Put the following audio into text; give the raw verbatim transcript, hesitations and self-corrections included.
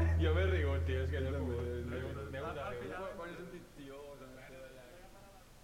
Jo m'he rigut, tio, és que no he també, pogut. no, N'he hagut- n'he hagut de riure.